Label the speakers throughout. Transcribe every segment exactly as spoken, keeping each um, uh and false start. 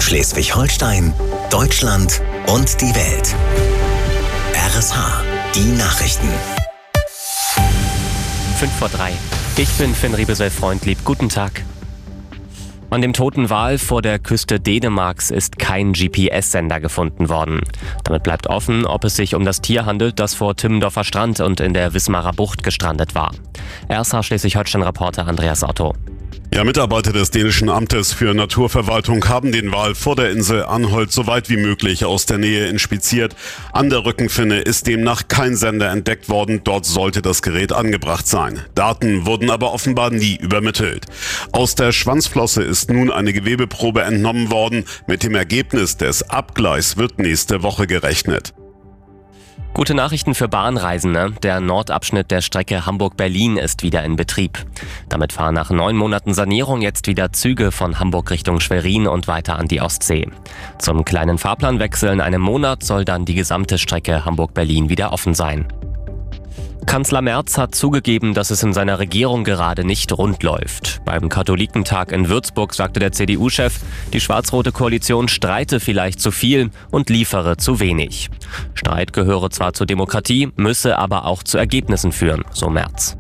Speaker 1: Schleswig-Holstein, Deutschland und die Welt. R S H, die Nachrichten.
Speaker 2: fünf vor drei. Ich bin Finn Riebesell-Freundlieb. Guten Tag. An dem toten Wal vor der Küste Dänemarks ist kein G P S-Sender gefunden worden. Damit bleibt offen, ob es sich um das Tier handelt, das vor Timmendorfer Strand und in der Wismarer Bucht gestrandet war. R S H Schleswig-Holstein-Reporter Andreas Otto.
Speaker 3: Ja, Mitarbeiter des dänischen Amtes für Naturverwaltung haben den Wal vor der Insel Anholt so weit wie möglich aus der Nähe inspiziert. An der Rückenfinne ist demnach kein Sender entdeckt worden. Dort sollte das Gerät angebracht sein. Daten wurden aber offenbar nie übermittelt. Aus der Schwanzflosse ist nun eine Gewebeprobe entnommen worden. Mit dem Ergebnis des Abgleichs wird nächste Woche gerechnet.
Speaker 2: Gute Nachrichten für Bahnreisende. Der Nordabschnitt der Strecke Hamburg-Berlin ist wieder in Betrieb. Damit fahren nach neun Monaten Sanierung jetzt wieder Züge von Hamburg Richtung Schwerin und weiter an die Ostsee. Zum kleinen Fahrplanwechsel in einem Monat soll dann die gesamte Strecke Hamburg-Berlin wieder offen sein. Kanzler Merz hat zugegeben, dass es in seiner Regierung gerade nicht rund läuft. Beim Katholikentag in Würzburg sagte der C D U-Chef, die schwarz-rote Koalition streite vielleicht zu viel und liefere zu wenig. Streit gehöre zwar zur Demokratie, müsse aber auch zu Ergebnissen führen, so Merz.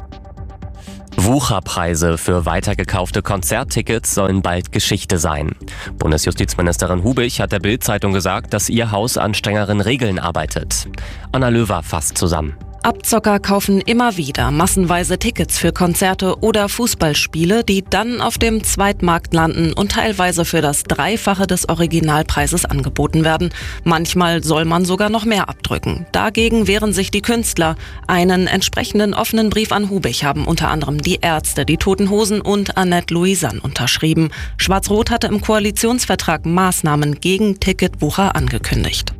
Speaker 2: Wucherpreise für weitergekaufte Konzerttickets sollen bald Geschichte sein. Bundesjustizministerin Hubich hat der Bild-Zeitung gesagt, dass ihr Haus an strengeren Regeln arbeitet. Anna Löwer fasst zusammen.
Speaker 4: Abzocker kaufen immer wieder massenweise Tickets für Konzerte oder Fußballspiele, die dann auf dem Zweitmarkt landen und teilweise für das Dreifache des Originalpreises angeboten werden. Manchmal soll man sogar noch mehr abdrücken. Dagegen wehren sich die Künstler. Einen entsprechenden offenen Brief an Hubich haben unter anderem die Ärzte, die Toten Hosen und Annette Louisanne unterschrieben. Schwarz-Rot hatte im Koalitionsvertrag Maßnahmen gegen Ticketwucher angekündigt.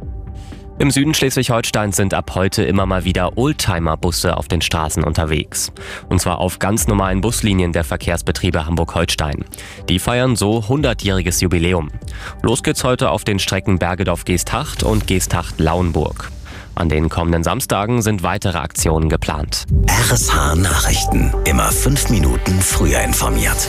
Speaker 2: Im Süden Schleswig-Holsteins sind ab heute immer mal wieder Oldtimer-Busse auf den Straßen unterwegs. Und zwar auf ganz normalen Buslinien der Verkehrsbetriebe Hamburg-Holstein. Die feiern so hundertjähriges Jubiläum. Los geht's heute auf den Strecken Bergedorf-Geesthacht und Geesthacht-Lauenburg. An den kommenden Samstagen sind weitere Aktionen geplant.
Speaker 1: R S H Nachrichten. Immer fünf Minuten früher informiert.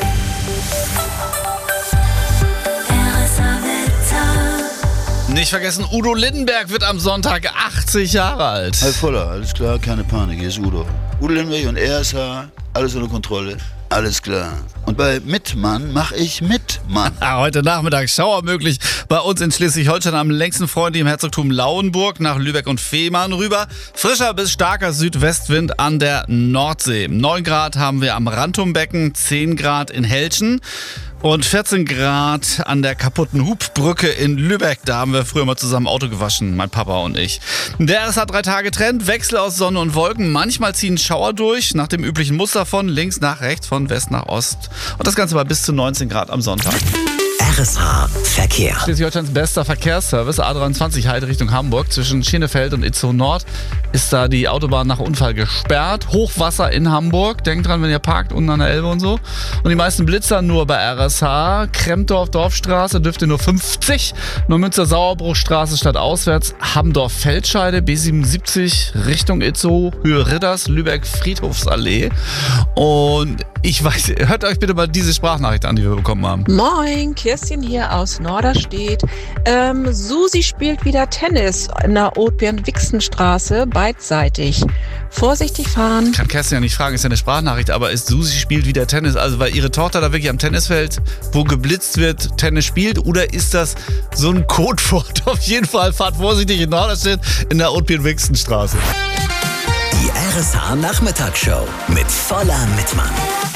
Speaker 5: Nicht vergessen, Udo Lindenberg wird am Sonntag achtzig Jahre alt.
Speaker 6: Herr Voller, alles klar, keine Panik, hier ist Udo. Udo Lindenberg und R S H, alles unter Kontrolle, alles klar. Und bei Mitmann mache ich Mitmann.
Speaker 5: Heute Nachmittag Schauer möglich bei uns in Schleswig-Holstein am längsten Freunde im Herzogtum Lauenburg nach Lübeck und Fehmarn rüber. Frischer bis starker Südwestwind an der Nordsee. neun Grad haben wir am Rantumbecken, zehn Grad in Helschen. Und vierzehn Grad an der kaputten Hubbrücke in Lübeck. Da haben wir früher mal zusammen Auto gewaschen, mein Papa und ich. Der R S H drei Tage Trend, Wechsel aus Sonne und Wolken. Manchmal ziehen Schauer durch, nach dem üblichen Muster von links nach rechts, von West nach Ost. Und das Ganze bei bis zu neunzehn Grad am Sonntag.
Speaker 1: R S H Verkehr.
Speaker 5: Schleswig-Holsteins bester Verkehrsservice, A dreiundzwanzig Heide Richtung Hamburg. Zwischen Schenefeld und Itzehoe Nord ist da die Autobahn nach Unfall gesperrt. Hochwasser in Hamburg. Denkt dran, wenn ihr parkt, unten an der Elbe und so. Und die meisten Blitzer nur bei R S H. Krempdorf, Dorfstraße dürft ihr nur fünfzig. Neumünster-Sauerbruchstraße statt auswärts. Hammendorf-Feldscheide, B siebenundsiebzig Richtung Itzehoe. Höhe Ridders, Lübeck, Friedhofsallee. Und ich weiß, hört euch bitte mal diese Sprachnachricht an, die wir bekommen haben.
Speaker 7: Moin, Kerstin hier aus Norderstedt. Ähm, Susi spielt wieder Tennis in der Othbjörn-Wixenstraße, beidseitig. Vorsichtig fahren.
Speaker 5: Kann Kerstin ja nicht fragen, ist ja eine Sprachnachricht, aber ist Susi spielt wieder Tennis, also weil ihre Tochter da wirklich am Tennisfeld, wo geblitzt wird, Tennis spielt, oder ist das so ein Codewort? Auf jeden Fall fahrt vorsichtig in Norderstedt in der Othbjörn-Wixenstraße.
Speaker 1: Die R S H Nachmittagsshow mit voller Mitmann.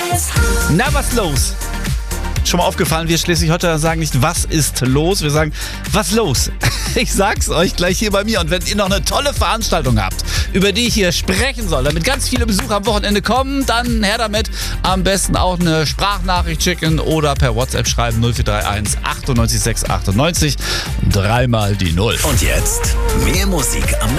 Speaker 5: Na, was los? Schon mal aufgefallen, wir Schleswig-Holsteiner sagen nicht, was ist los? Wir sagen, was los? Ich sag's euch gleich hier bei mir. Und wenn ihr noch eine tolle Veranstaltung habt, über die ich hier sprechen soll, damit ganz viele Besucher am Wochenende kommen, dann her damit. Am besten auch eine Sprachnachricht schicken oder per WhatsApp schreiben null vier drei eins achtundneunzig sechs achtundneunzig. Dreimal die Null.
Speaker 1: Und jetzt mehr Musik am